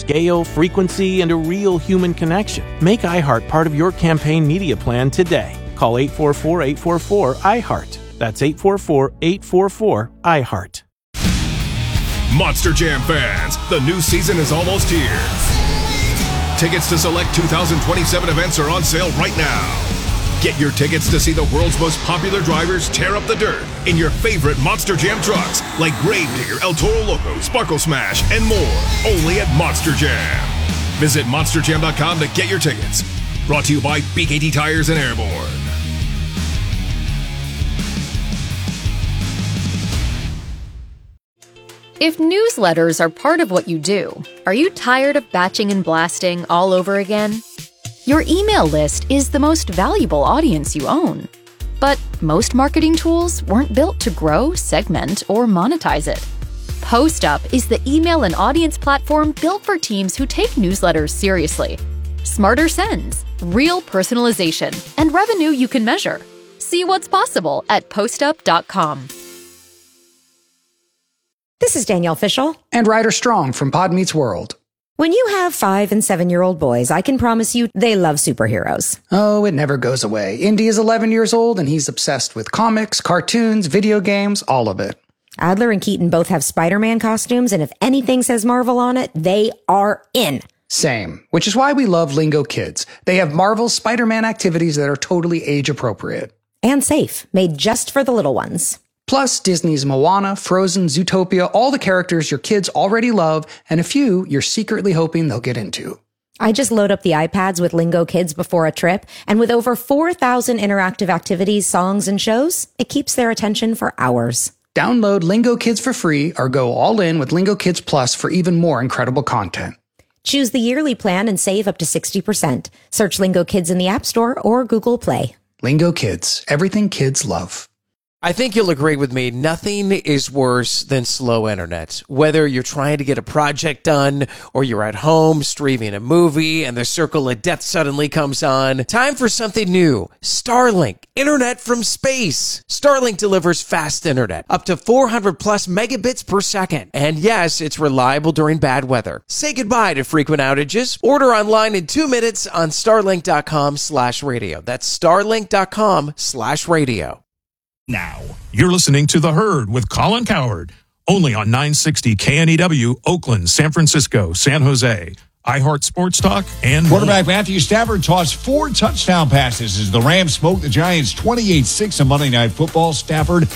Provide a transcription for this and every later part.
scale, frequency, and a real human connection. Make iHeart part of your campaign media plan today. Call 844-844-iHeart. That's 844-844-iHeart. Monster Jam fans, the new season is almost here. Tickets to select 2027 events are on sale right now. Get your tickets to see the world's most popular drivers tear up the dirt in your favorite Monster Jam trucks like Gravedigger, El Toro Loco, Sparkle Smash, and more. Only at Monster Jam. Visit monsterjam.com to get your tickets. Brought to you by BKT Tires and Airborne. If newsletters are part of what you do, are you tired of batching and blasting all over again? Your email list is the most valuable audience you own. But most marketing tools weren't built to grow, segment, or monetize it. PostUp is the email and audience platform built for teams who take newsletters seriously. Smarter sends, real personalization, and revenue you can measure. See what's possible at postup.com. This is Danielle Fishel. And Ryder Strong from Pod Meets World. When you have 5- and 7-year-old boys, I can promise you they love superheroes. Oh, it never goes away. Indy is 11 years old and he's obsessed with comics, cartoons, video games, all of it. Adler and Keaton both have Spider-Man costumes, and if anything says Marvel on it, they are in. Same, which is why we love Lingo Kids. They have Marvel's Spider-Man activities that are totally age appropriate. And safe, made just for the little ones. Plus, Disney's Moana, Frozen, Zootopia, all the characters your kids already love, and a few you're secretly hoping they'll get into. I just load up the iPads with Lingo Kids before a trip, and with over 4,000 interactive activities, songs, and shows, it keeps their attention for hours. Download Lingo Kids for free or go all in with Lingo Kids Plus for even more incredible content. Choose the yearly plan and save up to 60%. Search Lingo Kids in the App Store or Google Play. Lingo Kids, everything kids love. I think you'll agree with me. Nothing is worse than slow internet. Whether you're trying to get a project done or you're at home streaming a movie and the circle of death suddenly comes on. Time for something new. Starlink. Internet from space. Starlink delivers fast internet. Up to 400 plus megabits per second. And yes, it's reliable during bad weather. Say goodbye to frequent outages. Order online in 2 minutes on starlink.com/radio. That's starlink.com/radio. Now, you're listening to The Herd with Colin Cowherd, only on 960 KNEW, Oakland, San Francisco, San Jose, iHeart Sports Talk, and quarterback Matthew Stafford tossed 4 touchdown passes as the Rams smoked the Giants 28-6 on Monday Night Football. Stafford,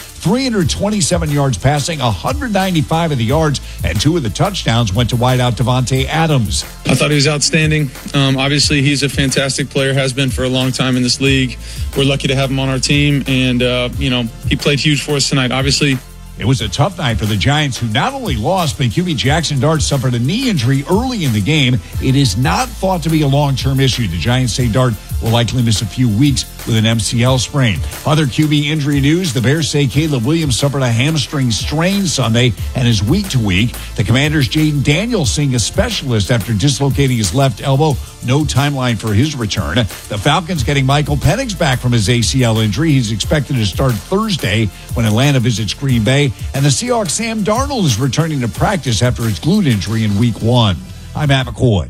327 yards passing, 195 of the yards, and 2 of the touchdowns went to wideout Davante Adams. I thought he was outstanding. Obviously, he's a fantastic player, has been for a long time in this league. We're lucky to have him on our team, and, he played huge for us tonight. Obviously, it was a tough night for the Giants, who not only lost, but QB Jackson Dart suffered a knee injury early in the game. It is not thought to be a long-term issue. The Giants say Dart will likely miss a few weeks with an MCL sprain. Other QB injury news, the Bears say Caleb Williams suffered a hamstring strain Sunday and is week to week. The Commanders' Jaden Daniels seeing a specialist after dislocating his left elbow. No timeline for his return. The Falcons getting Michael Penix back from his ACL injury. He's expected to start Thursday when Atlanta visits Green Bay. And the Seahawks' Sam Darnold is returning to practice after his glute injury in Week 1. I'm Matt McCoy.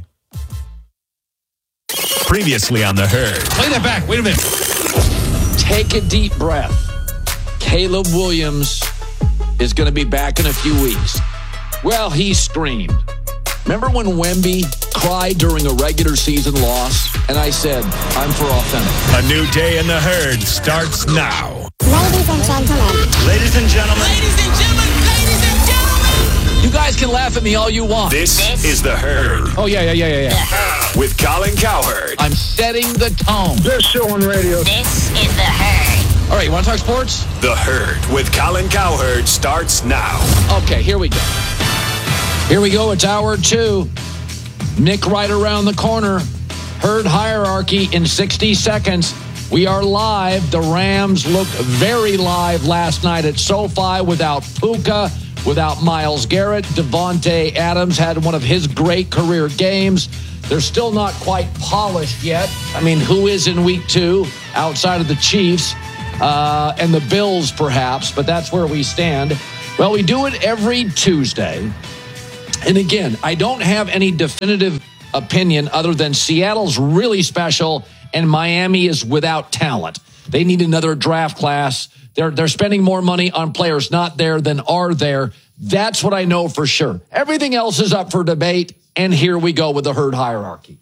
previously on The Herd. Play that back. Wait a minute. Take a deep breath. Caleb Williams is going to be back in a few weeks. Well, he screamed. Remember when Wemby cried during a regular season loss? And I said, I'm for authentic. A new day in The Herd starts now. Ladies and gentlemen. Ladies and gentlemen. Ladies and gentlemen. Ladies and gentlemen. You guys can laugh at me all you want. This is The Herd. Oh, yeah. With Colin Cowherd. I'm setting the tone. Best show on radio. This is The Herd. All right, you want to talk sports? The Herd with Colin Cowherd starts now. Okay, here we go. Here we go. It's hour 2. Nick right around the corner. Herd hierarchy in 60 seconds. We are live. The Rams looked very live last night at SoFi without Puka, without Myles Garrett. Davante Adams had one of his great career games. They're still not quite polished yet. I mean, who is in week 2 outside of the Chiefs and the Bills, perhaps, but that's where we stand. Well, we do it every Tuesday. And again, I don't have any definitive opinion other than Seattle's really special and Miami is without talent. They need another draft class. They're spending more money on players not there than are there. That's what I know for sure. Everything else is up for debate. And here we go with the herd hierarchy.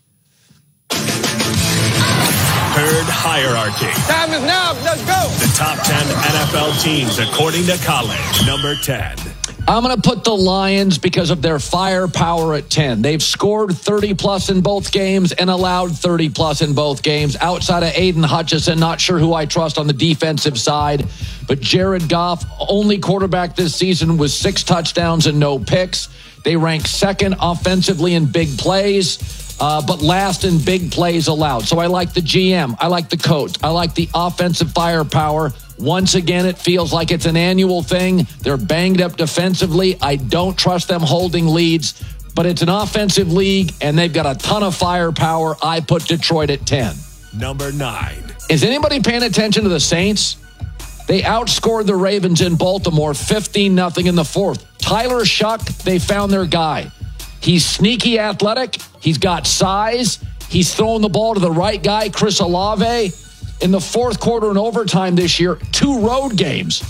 Herd hierarchy. Time is now. Let's go. The top 10 NFL teams according to College. Number 10. I'm going to put the Lions because of their firepower at 10. They've scored 30-plus in both games and allowed 30-plus in both games. Outside of Aiden Hutchinson, not sure who I trust on the defensive side. But Jared Goff, only quarterback this season with 6 touchdowns and no picks. They rank second offensively in big plays, but last in big plays allowed. So I like the GM. I like the coach. I like the offensive firepower. Once again, it feels like it's an annual thing. They're banged up defensively. I don't trust them holding leads, but it's an offensive league, and they've got a ton of firepower. I put Detroit at 10. Number 9. Is anybody paying attention to the Saints? They outscored the Ravens in Baltimore 15-0 in the fourth. Tyler Shuck, they found their guy. He's sneaky athletic. He's got size. He's throwing the ball to the right guy, Chris Olave. In the fourth quarter and overtime this year, 2 road games,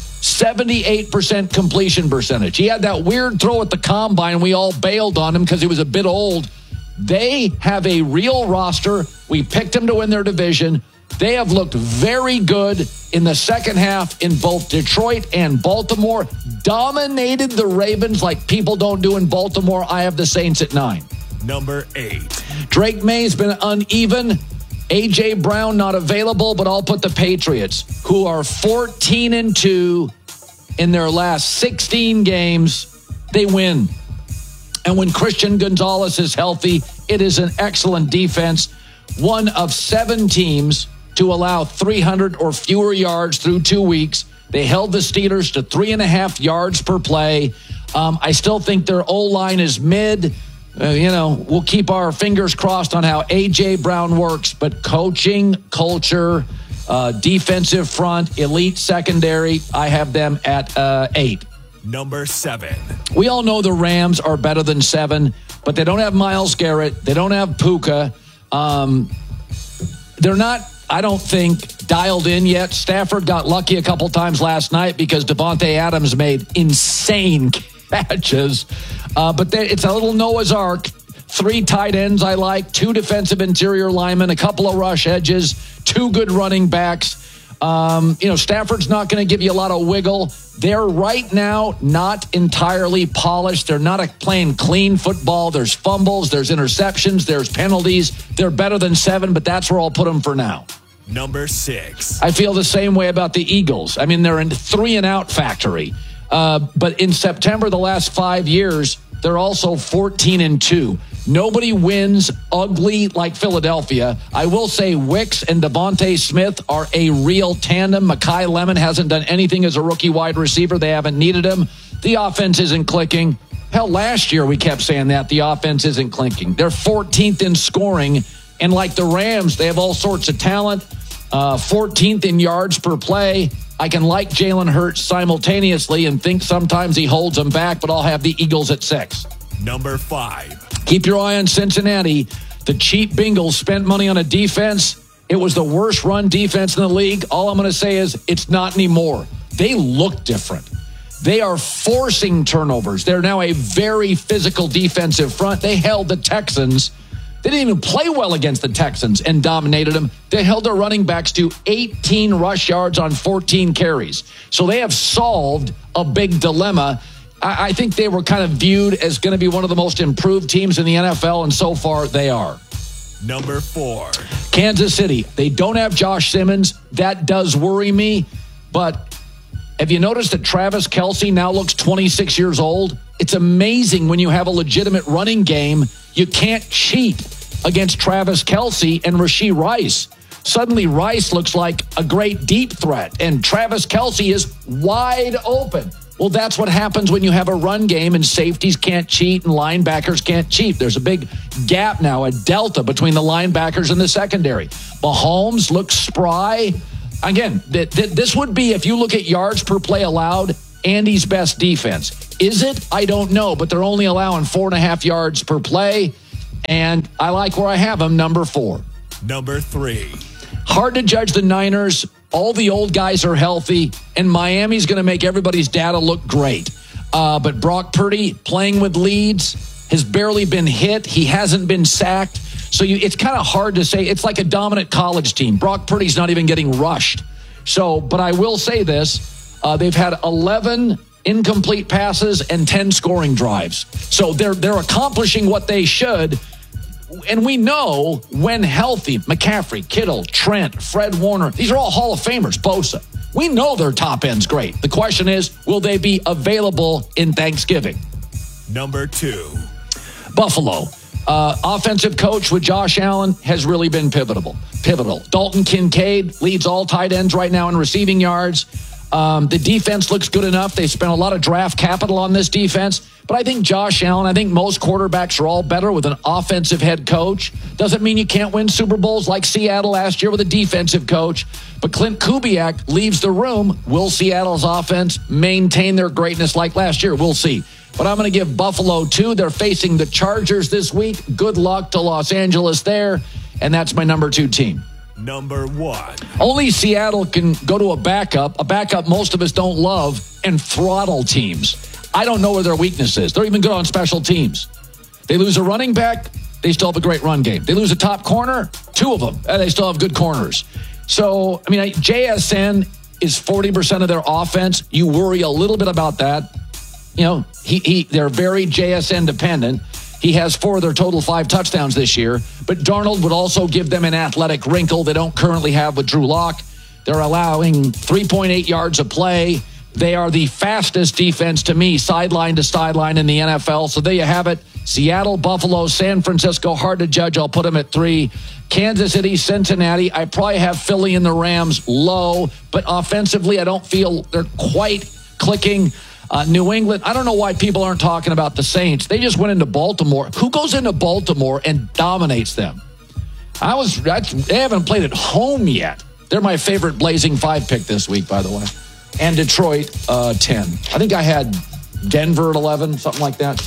78% completion percentage. He had that weird throw at the combine. We all bailed on him because he was a bit old. They have a real roster. We picked them to win their division. They have looked very good in the second half in both Detroit and Baltimore. Dominated the Ravens like people don't do in Baltimore. I have the Saints at 9. Number 8. Drake May's been uneven. A.J. Brown not available, but I'll put the Patriots, who are 14-2 in their last 16 games. They win. And when Christian Gonzalez is healthy, it is an excellent defense. One of 7 teams to allow 300 or fewer yards through 2 weeks. They held the Steelers to 3.5 yards per play. I still think their O-line is mid. We'll keep our fingers crossed on how A.J. Brown works, but coaching, culture, defensive front, elite secondary, I have them at 8. Number 7. We all know the Rams are better than 7, but they don't have Myles Garrett. They don't have Puka. They're not, I don't think, dialed in yet. Stafford got lucky a couple times last night because Devontae Adams made insane catches. But it's a little Noah's Ark. 3 tight ends I like, 2 defensive interior linemen, a couple of rush edges, 2 good running backs. Stafford's not going to give you a lot of wiggle. They're right now not entirely polished. They're not playing clean football. There's fumbles, there's interceptions, there's penalties. They're better than 7, but that's where I'll put them for now. Number 6. I feel the same way about the Eagles. I mean, they're in 3-and-out factory. But in September, the last 5 years, they're also 14-2. Nobody wins ugly like Philadelphia. I will say Wicks and Devontae Smith are a real tandem. Mekhi Lemon hasn't done anything as a rookie wide receiver. They haven't needed him. The offense isn't clicking. Hell, last year we kept saying that. The offense isn't clicking. They're 14th in scoring. And like the Rams, they have all sorts of talent. 14th in yards per play. I can like Jalen Hurts simultaneously and think sometimes he holds them back, but I'll have the Eagles at 6. Number 5. Keep your eye on Cincinnati. The cheap Bengals spent money on a defense. It was the worst run defense in the league. All I'm going to say is it's not anymore. They look different. They are forcing turnovers. They're now a very physical defensive front. They held the Texans. They didn't even play well against the Texans and dominated them. They held their running backs to 18 rush yards on 14 carries. So they have solved a big dilemma. I think they were kind of viewed as going to be one of the most improved teams in the NFL, and so far they are. Number 4. Kansas City. They don't have Josh Simmons. That does worry me. But have you noticed that Travis Kelce now looks 26 years old? It's amazing when you have a legitimate running game. You can't cheat against Travis Kelce and Rashee Rice. Suddenly Rice looks like a great deep threat, and Travis Kelce is wide open. Well, that's what happens when you have a run game and safeties can't cheat and linebackers can't cheat. There's a big gap now, a delta between the linebackers and the secondary. Mahomes looks spry. Again, this would be, if you look at yards per play allowed, Andy's best defense. Is it? I don't know, but they're only allowing 4.5 yards per play, and I like where I have them, number 4. Number 3. Hard to judge the Niners. All the old guys are healthy, and Miami's going to make everybody's data look great. But Brock Purdy, playing with leads, has barely been hit. He hasn't been sacked. So it's kind of hard to say. It's like a dominant college team. Brock Purdy's not even getting rushed. But I will say this. They've had 11 incomplete passes and 10 scoring drives. So they're accomplishing what they should. And we know when healthy, McCaffrey, Kittle, Trent, Fred Warner, these are all Hall of Famers, Bosa. We know their top end's great. The question is, will they be available in Thanksgiving? Number 2. Buffalo. Offensive coach with Josh Allen has really been pivotal. Dalton Kincaid leads all tight ends right now in receiving yards. The defense looks good enough. They spent a lot of draft capital on this defense. But I think Josh Allen, I think most quarterbacks are all better with an offensive head coach. Doesn't mean you can't win Super Bowls like Seattle last year with a defensive coach. But Clint Kubiak leaves the room. Will Seattle's offense maintain their greatness like last year? We'll see. But I'm going to give Buffalo 2. They're facing the Chargers this week. Good luck to Los Angeles there. And that's my number 2 team. Number 1. Only Seattle can go to a backup most of us don't love, and throttle teams. I don't know where their weakness is. They're even good on special teams. They lose a running back, they still have a great run game. They lose a top corner, 2 of them, and they still have good corners. So, JSN is 40% of their offense. You worry a little bit about that. They're very JSN dependent. He has 4 of their total 5 touchdowns this year. But Darnold would also give them an athletic wrinkle they don't currently have with Drew Lock. They're allowing 3.8 yards a play. They are the fastest defense to me, sideline to sideline in the NFL. So there you have it. Seattle, Buffalo, San Francisco, hard to judge. I'll put them at 3. Kansas City, Cincinnati. I probably have Philly and the Rams low. But offensively, I don't feel they're quite clicking. New England, I don't know why people aren't talking about the Saints. They just went into Baltimore. Who goes into Baltimore and dominates them? They haven't played at home yet. They're my favorite Blazing 5 pick this week, by the way. And Detroit, 10. I think I had Denver at 11, something like that.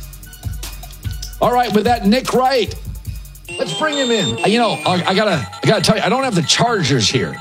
All right, with that, Nick Wright. Let's bring him in. I gotta tell you, I don't have the Chargers here.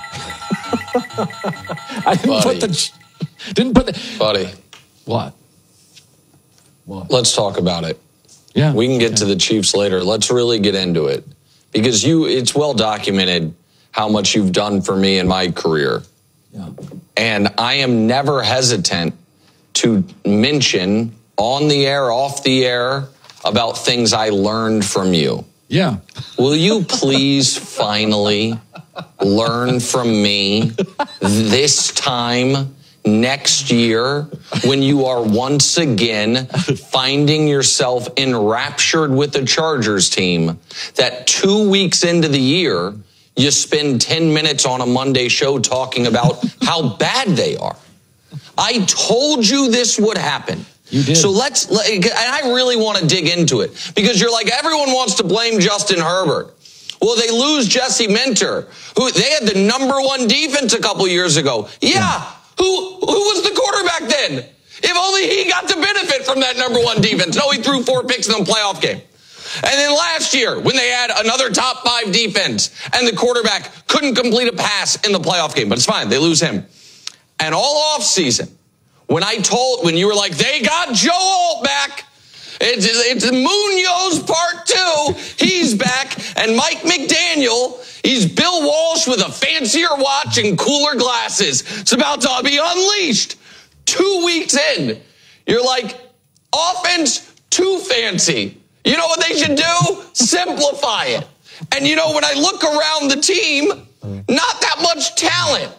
I didn't put the... Buddy. What? Let's talk about it. Yeah. We can get to the Chiefs later. Let's really get into it. Because it's well documented how much you've done for me in my career. Yeah. And I am never hesitant to mention on the air, off the air, about things I learned from you. Yeah. Will you please finally learn from me this time next year when you are once again finding yourself enraptured with the Chargers team that 2 weeks into the year, you spend 10 minutes on a Monday show talking about how bad they are. I told you this would happen. You did. So and I really want to dig into it because you're like, everyone wants to blame Justin Herbert. Well, they lose Jesse Minter, who they had the number 1 defense a couple years ago. Yeah. Who was the quarterback then? If only he got to benefit from that number 1 defense. No, he threw 4 picks in the playoff game. And then last year, when they had another top 5 defense and the quarterback couldn't complete a pass in the playoff game, but it's fine. They lose him. And all offseason, when you were like, they got Joe Alt back. It's Munoz part 2. He's back. And Mike McDaniel, he's Bill Walsh with a fancier watch and cooler glasses. It's about to be unleashed. 2 weeks in, you're like, offense too fancy. You know what they should do? Simplify it. And when I look around the team, not that much talent.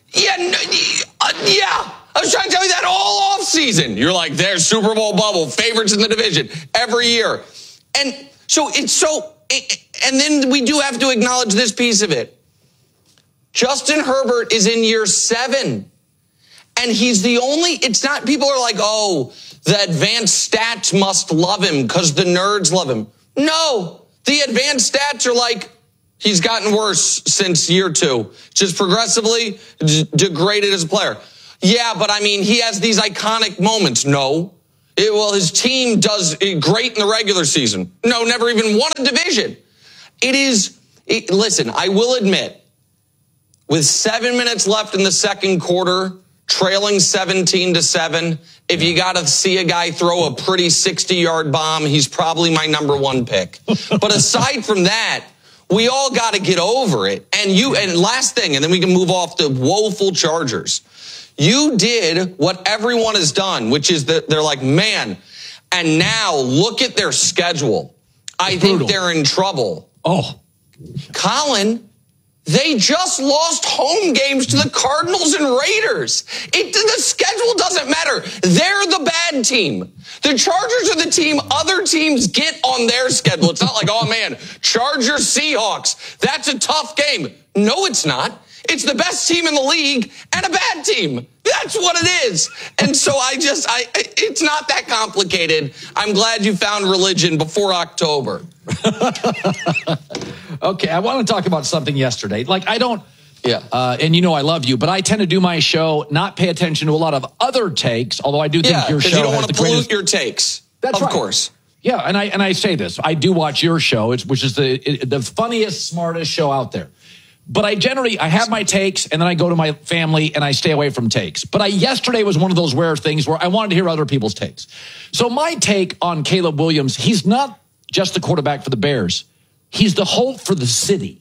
Yeah. I was trying to tell you that all offseason. You're like, there's Super Bowl bubble, favorites in the division every year. And so and then we do have to acknowledge this piece of it. Justin Herbert is in year 7. And he's the only, it's not, people are like, oh, the advanced stats must love him because the nerds love him. No, the advanced stats are like, he's gotten worse since year 2. Just progressively degraded as a player. Yeah, but I mean, he has these iconic moments. No. His team does great in the regular season. No, never even won a division. Listen, I will admit, with 7 minutes left in the second quarter, trailing 17-7, if you got to see a guy throw a pretty 60-yard bomb, he's probably my number one pick. But aside from that, we all got to get over it. And last thing, and then we can move off the woeful Chargers. You did what everyone has done, which is that they're like, man, and now look at their schedule. I think they're in trouble. Oh, Colin, they just lost home games to the Cardinals and Raiders. The schedule doesn't matter. They're the bad team. The Chargers are the team other teams get on their schedule. It's not like, oh man, Chargers Seahawks. That's a tough game. No, it's not. It's the best team in the league and a bad team. That's what it is. And so it's not that complicated. I'm glad you found religion before October. Okay, I want to talk about something yesterday. Yeah. And you know I love you, but I tend to do my show, not pay attention to a lot of other takes, although I do think your show you don't has want to the greatest... pollute your takes. That's of course. Yeah, and I say this. I do watch your show, which is the funniest, smartest show out there. But I have my takes, and then I go to my family, and I stay away from takes. But yesterday was one of those rare things where I wanted to hear other people's takes. So my take on Caleb Williams, he's not just the quarterback for the Bears. He's the hope for the city.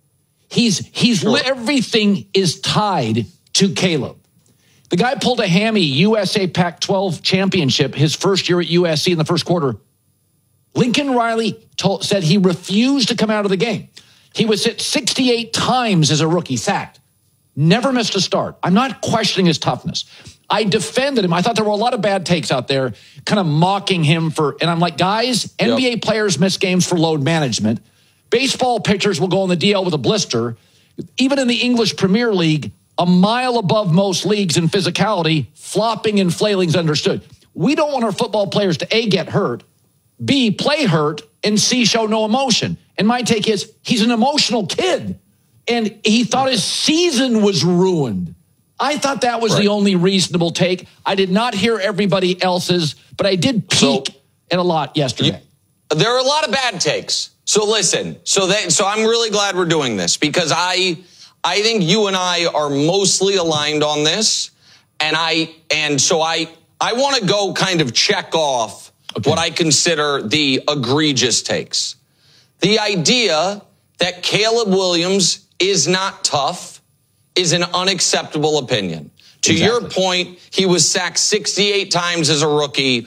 Everything is tied to Caleb. The guy pulled a hammy USA Pac-12 championship his first year at USC in the first quarter. Lincoln Riley said he refused to come out of the game. He was hit 68 times as a rookie, sacked. Never missed a start. I'm not questioning his toughness. I defended him. I thought there were a lot of bad takes out there, kind of mocking him and I'm like, guys, NBA players miss games for load management. Baseball pitchers will go on the DL with a blister. Even in the English Premier League, a mile above most leagues in physicality, flopping and flailing is understood. We don't want our football players to A, get hurt, B, play hurt, and C, show no emotion. And my take is he's an emotional kid. And he thought his season was ruined. I thought that was the only reasonable take. I did not hear everybody else's, but I did peek at a lot yesterday. There are a lot of bad takes. So listen, so I'm really glad we're doing this because I think you and I are mostly aligned on this. And so I want to go kind of check off what I consider the egregious takes. The idea that Caleb Williams is not tough is an unacceptable opinion. To your point, he was sacked 68 times as a rookie.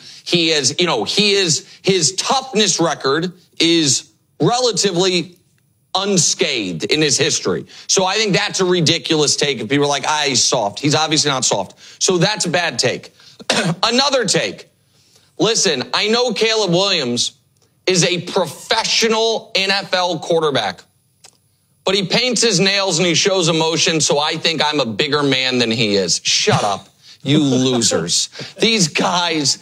His toughness record is relatively unscathed in his history. So I think that's a ridiculous take. If people are like, he's soft. He's obviously not soft. So that's a bad take. Another take. Listen, I know Caleb Williams is a professional NFL quarterback, but he paints his nails and he shows emotion, so I think I'm a bigger man than he is. Shut up, you losers. These guys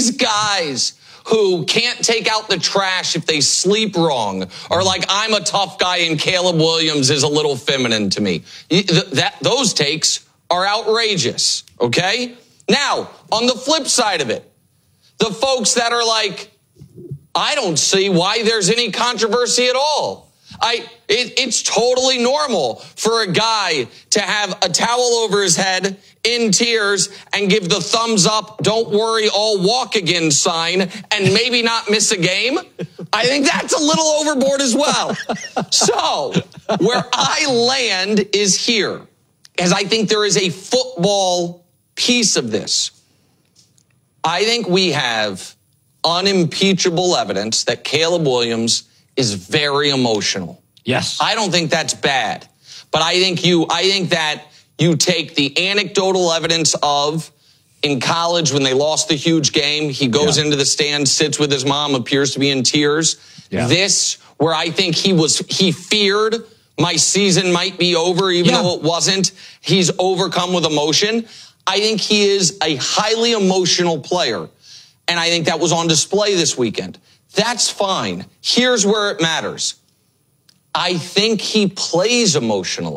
who can't take out the trash if they sleep wrong, or like I'm a tough guy and Caleb Williams is a little feminine to me. Those takes are outrageous, okay? Now, on the flip side of it, the folks that are like, I don't see why there's any controversy at all. It's totally normal for a guy to have a towel over his head in tears and give the thumbs up, don't worry, I'll walk again sign and maybe not miss a game. I think that's a little overboard as well. So where I land is here, as I think there is a football piece of this. I think we have unimpeachable evidence that Caleb Williams is very emotional. Yes. I don't think that's bad. But I think that you take the anecdotal evidence of in college when they lost the huge game, he goes into the stands, sits with his mom, appears to be in tears. Yeah. This, where I think he feared my season might be over, even though it wasn't. He's overcome with emotion. I think he is a highly emotional player. And I think that was on display this weekend. That's fine. Here's where it matters. I think he plays emotionally.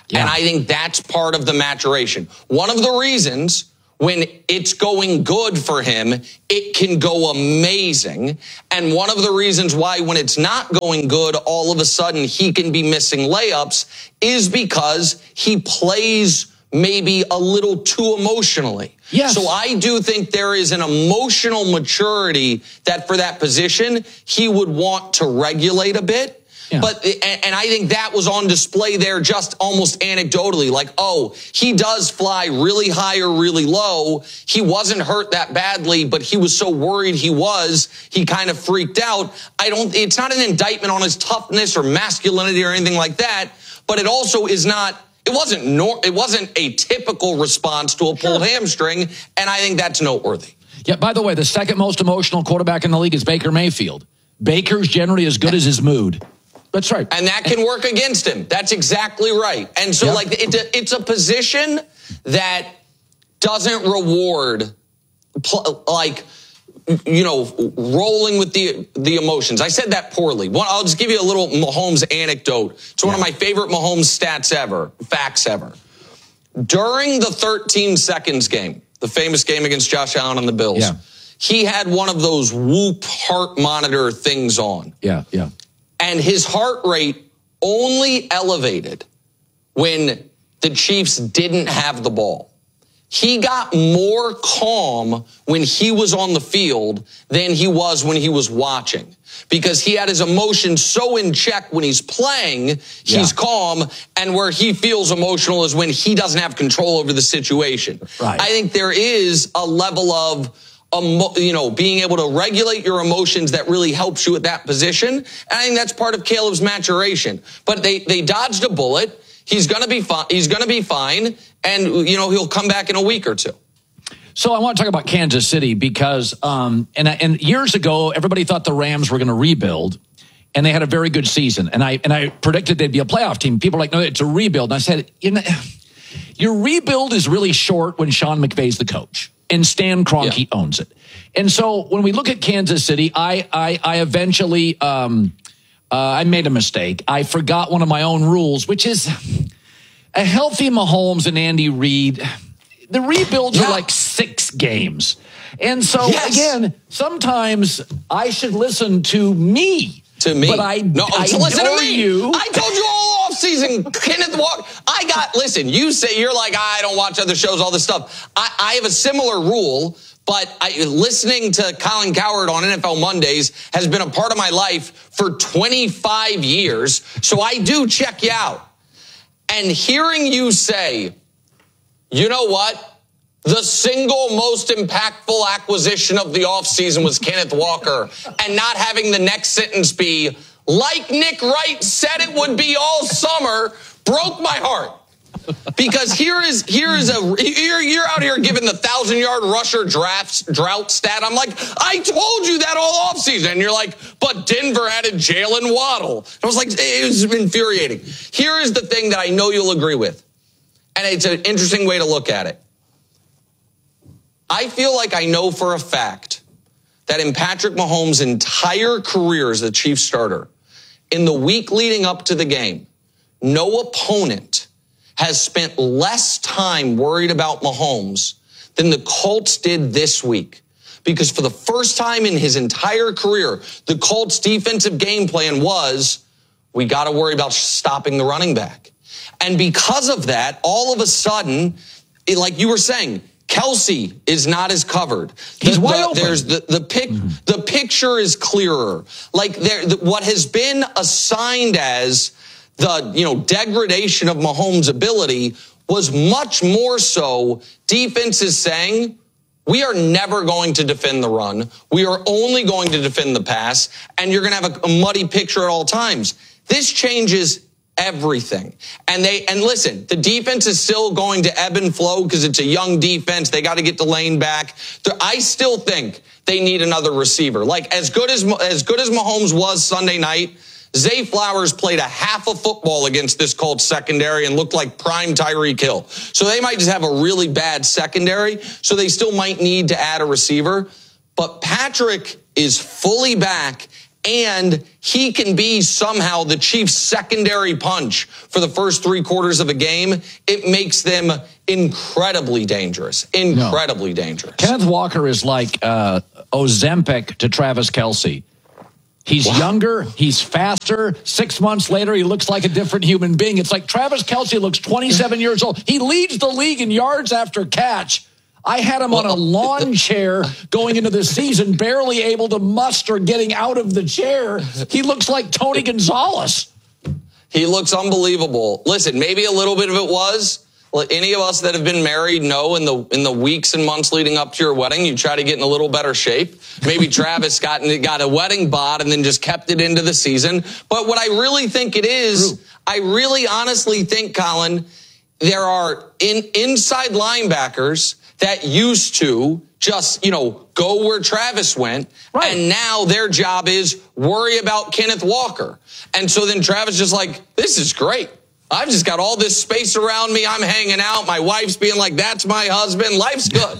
And I think that's part of the maturation. One of the reasons when it's going good for him, it can go amazing. And one of the reasons why when it's not going good, all of a sudden he can be missing layups is because he plays maybe a little too emotionally. Yes. So I do think there is an emotional maturity that for that position, he would want to regulate a bit. Yeah. But, and I think that was on display there just almost anecdotally, like, oh, he does fly really high or really low. He wasn't hurt that badly, but he was so worried he kind of freaked out. It's not an indictment on his toughness or masculinity or anything like that, but it also is not, it wasn't a typical response to a pulled hamstring, and I think that's noteworthy. Yeah, by the way, the second most emotional quarterback in the league is Baker Mayfield. Baker's generally as good as his mood. That's right. And that can work against him. That's exactly right. And so, it's a position that doesn't reward, rolling with the emotions. I said that poorly. I'll just give you a little Mahomes anecdote. It's one of my favorite Mahomes facts ever. During the 13 seconds game, the famous game against Josh Allen and the Bills, he had one of those Whoop heart monitor things on. Yeah. And his heart rate only elevated when the Chiefs didn't have the ball. He got more calm when he was on the field than he was when he was watching, because he had his emotions so in check. When he's playing, he's calm, and where he feels emotional is when he doesn't have control over the situation. Right. I think there is a level of being able to regulate your emotions that really helps you at that position. And I think that's part of Caleb's maturation. But they dodged a bullet. He's going to be fine. He's going to be fine. And, he'll come back in a week or two. So I want to talk about Kansas City because, and years ago, everybody thought the Rams were going to rebuild, and they had a very good season. And I predicted they'd be a playoff team. People are like, no, it's a rebuild. And I said, your rebuild is really short when Sean McVay's the coach. And Stan Kroenke owns it. And so when we look at Kansas City, I eventually, I made a mistake. I forgot one of my own rules, which is a healthy Mahomes and Andy Reid. The rebuilds are like 6 games. And so, again, sometimes I should listen to me. To me. But I listen to me. You. I told you all offseason, Kenneth Walker. Listen, you say you're like, I don't watch other shows, all this stuff. I have a similar rule, but listening to Colin Cowherd on NFL Mondays has been a part of my life for 25 years. So I do check you out. And hearing you say, you know what? The single most impactful acquisition of the offseason was Kenneth Walker, and not having the next sentence be, like Nick Wright said it would be all summer, broke my heart. Because you're out here giving the 1,000-yard rusher drought stat. I'm like, I told you that all offseason. And you're like, but Denver added Jalen Waddle. And I was like, it was infuriating. Here is the thing that I know you'll agree with. And it's an interesting way to look at it. I feel like I know for a fact that in Patrick Mahomes' entire career as the Chiefs starter, in the week leading up to the game, no opponent has spent less time worried about Mahomes than the Colts did this week. Because for the first time in his entire career, the Colts' defensive game plan was, we got to worry about stopping the running back. And because of that, all of a sudden, like you were saying, Kelsey is not as covered. He's wide open. There's the picture is clearer. Like what has been assigned as the degradation of Mahomes' ability was much more so defenses saying, we are never going to defend the run. We are only going to defend the pass, and you're going to have a muddy picture at all times. This changes everything. And listen, the defense is still going to ebb and flow because it's a young defense. They got to get the lane back. I still think they need another receiver. Like as good as Mahomes was Sunday night, Zay Flowers played a half a football against this Colts secondary and looked like prime Tyreek Hill. So they might just have a really bad secondary. So they still might need to add a receiver. But Patrick is fully back. and he can be somehow the Chiefs' secondary punch for the first 3 quarters of a game, it makes them incredibly dangerous. Incredibly dangerous. Kenneth Walker is like Ozempic to Travis Kelce. He's younger, he's faster. 6 months later, he looks like a different human being. It's like Travis Kelce looks 27 years old. He leads the league in yards after catch. I had him on a lawn chair going into the season, barely able to muster getting out of the chair. He looks like Tony Gonzalez. He looks unbelievable. Listen, maybe a little bit of it was, any of us that have been married know in the weeks and months leading up to your wedding, you try to get in a little better shape. Maybe Travis got a wedding bod and then just kept it into the season. But what I really think it is, I really honestly think, Colin, there are inside linebackers that used to just, go where Travis went. Right. And now their job is worry about Kenneth Walker. And so then Travis just like, this is great. I've just got all this space around me. I'm hanging out. My wife's being like, that's my husband. Life's good.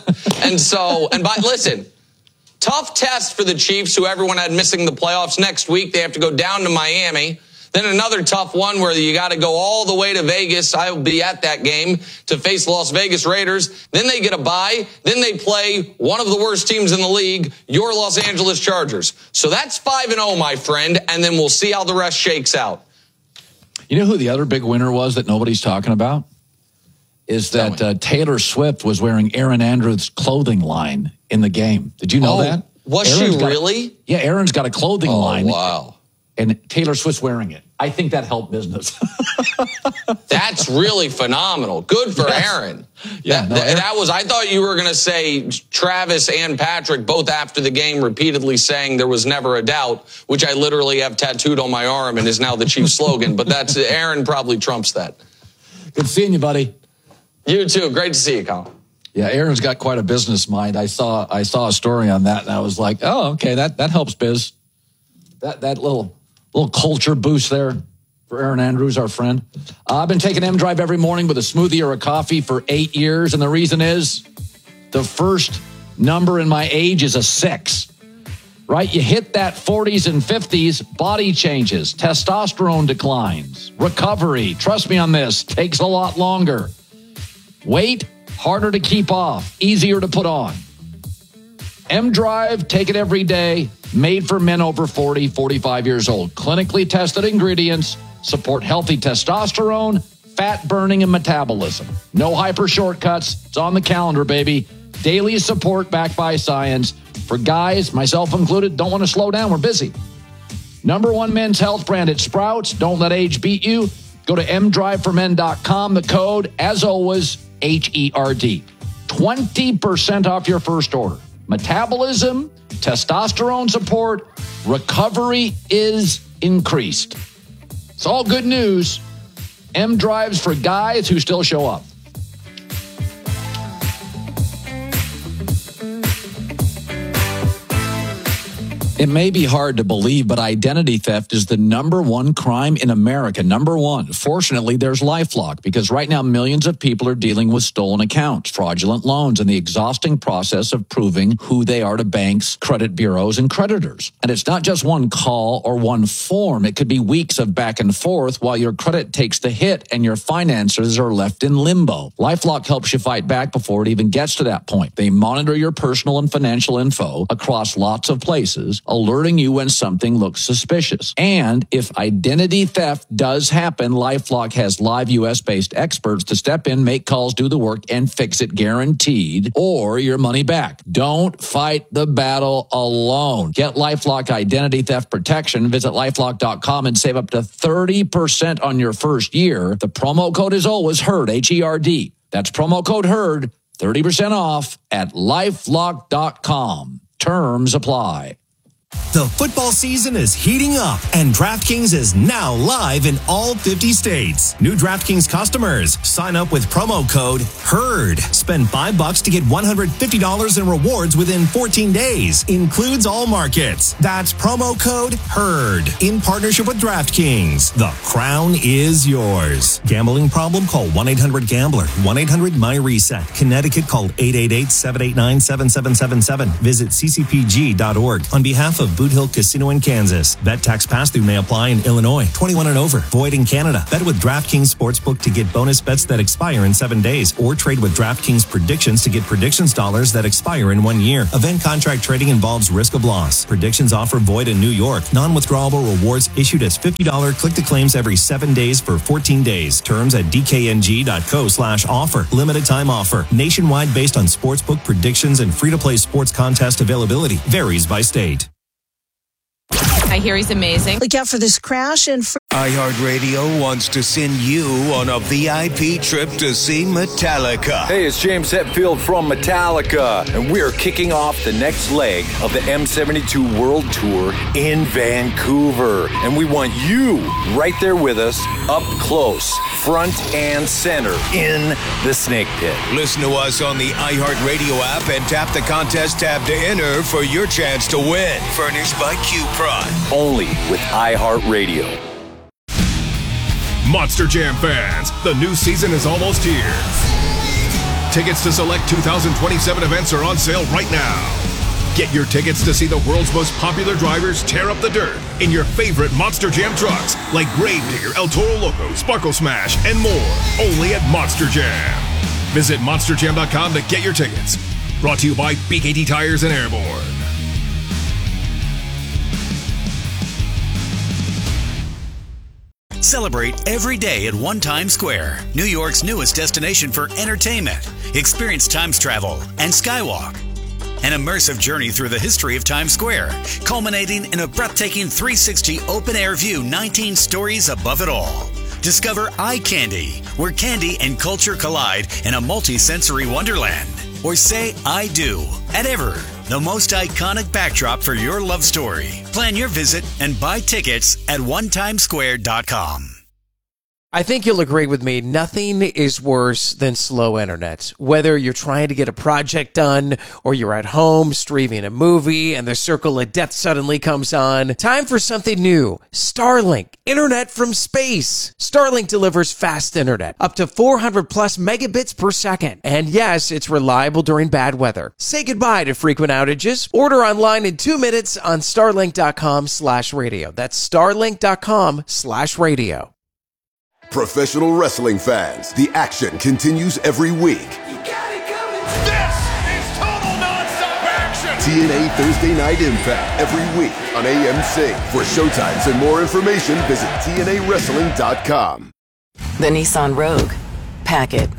Listen, tough test for the Chiefs, who everyone had missing the playoffs. Next week, they have to go down to Miami. Then another tough one where you got to go all the way to Vegas. I will be at that game to face Las Vegas Raiders. Then they get a bye. Then they play one of the worst teams in the league, your Los Angeles Chargers. So that's 5-0, my friend, and then we'll see how the rest shakes out. You know who the other big winner was that nobody's talking about? Is that Taylor Swift was wearing Erin Andrews' clothing line in the game. Did you know that? Was she really? Yeah, Erin's got a clothing line. Wow. And Taylor Swift's wearing it. I think that helped business. That's really phenomenal. Good for Aaron. Yeah, I thought you were going to say Travis and Patrick both after the game repeatedly saying there was never a doubt, which I literally have tattooed on my arm and is now the Chiefs slogan. But that's Aaron probably trumps that. Good seeing you, buddy. You too. Great to see you, Colin. Yeah, Aaron's got quite a business mind. I saw a story on that, and I was like, oh, okay, that helps biz. That little culture boost there for Erin Andrews, our friend. I've been taking M-Drive every morning with a smoothie or a coffee for 8 years, and the reason is the first number in my age is a 6. Right? You hit that 40s and 50s, body changes, testosterone declines, recovery, trust me on this, takes a lot longer. Weight, harder to keep off, easier to put on. M-Drive, take it every day, made for men over 40, 45 years old. Clinically tested ingredients, support healthy testosterone, fat burning, and metabolism. No hyper shortcuts. It's on the calendar, baby. Daily support backed by science. For guys, myself included, don't want to slow down. We're busy. #1 men's health brand at Sprouts. Don't let age beat you. Go to mdriveformen.com. The code, as always, HERD. 20% off your first order. Metabolism, testosterone support, recovery is increased. It's all good news. M-Drives for guys who still show up. It may be hard to believe, but identity theft is the #1 crime in America. #1. Fortunately, there's LifeLock, because right now millions of people are dealing with stolen accounts, fraudulent loans, and the exhausting process of proving who they are to banks, credit bureaus, and creditors. And it's not just one call or one form. It could be weeks of back and forth while your credit takes the hit and your finances are left in limbo. LifeLock helps you fight back before it even gets to that point. They monitor your personal and financial info across lots of places, alerting you when something looks suspicious. And if identity theft does happen, LifeLock has live U.S.-based experts to step in, make calls, do the work, and fix it guaranteed, or your money back. Don't fight the battle alone. Get LifeLock identity theft protection. Visit LifeLock.com and save up to 30% on your first year. The promo code is always HERD, H-E-R-D. That's promo code HERD, 30% off at LifeLock.com. Terms apply. The football season is heating up, and DraftKings is now live in all 50 states. New DraftKings customers, sign up with promo code HERD. Spend $5 to get $150 in rewards within 14 days. Includes all markets. That's promo code HERD. In partnership with DraftKings. The crown is yours. Gambling problem? Call 1-800-GAMBLER. 1-800-MY-RESET. Connecticut, call 888-789-7777. Visit ccpg.org. On behalf off of Boot Hill Casino in Kansas. Bet tax pass-through may apply in Illinois. 21 and over. Void in Canada. Bet with DraftKings Sportsbook to get bonus bets that expire in 7 days. Or trade with DraftKings Predictions to get predictions dollars that expire in 1 year. Event contract trading involves risk of loss. Predictions offer void in New York. Non-withdrawable rewards issued as $50 click-to-claims every 7 days for 14 days. Terms at dkng.co/offer. Limited time offer. Nationwide based on sportsbook predictions and free-to-play sports contest availability. Varies by state. I hear he's amazing. Look out for this crash and... iHeartRadio wants to send you on a VIP trip to see Metallica. Hey, it's James Hetfield from Metallica, and we're kicking off the next leg of the M72 World Tour in Vancouver. And we want you right there with us, up close, front and center, in the Snake Pit. Listen to us on the iHeartRadio app and tap the contest tab to enter for your chance to win. Furnished by Q-Prime. Only with iHeartRadio. Monster Jam fans, the new season is almost here. Tickets to select 2027 events are on sale right now. Get your tickets to see the world's most popular drivers tear up the dirt in your favorite Monster Jam trucks like Gravedigger, El Toro Loco, Sparkle Smash, and more. Only at Monster Jam. Visit monsterjam.com to get your tickets. Brought to you by BKT Tires and Airborne. Celebrate every day at One Times Square, New York's newest destination for entertainment. Experience Times Travel and Skywalk. An immersive journey through the history of Times Square, culminating in a breathtaking 360 open-air view 19 stories above it all. Discover Eye Candy, where candy and culture collide in a multi-sensory wonderland. Or say I do at Ever, the most iconic backdrop for your love story. Plan your visit and buy tickets at onetimesquare.com. I think you'll agree with me, nothing is worse than slow internet. Whether you're trying to get a project done or you're at home streaming a movie and the circle of death suddenly comes on, time for something new. Starlink, internet from space. Starlink delivers fast internet, up to 400 plus megabits per second. And yes, it's reliable during bad weather. Say goodbye to frequent outages. Order online in 2 minutes on starlink.com/radio. That's starlink.com/radio. Professional wrestling fans, the action continues every week. This is total nonstop action! TNA Thursday Night Impact every week on AMC. For showtimes and more information, visit TNAWrestling.com. The Nissan Rogue. Pack it.